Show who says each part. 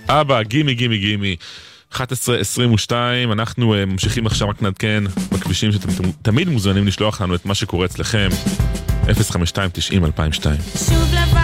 Speaker 1: אבא, גימי גימי גימי. 11:22, אנחנו ממשיכים עכשיו, רק נעדכן בכבישים שאתם תמיד מוזמנים לשלוח לנו את מה שקורה אצלכם. 052-90-2002.
Speaker 2: שוב לבד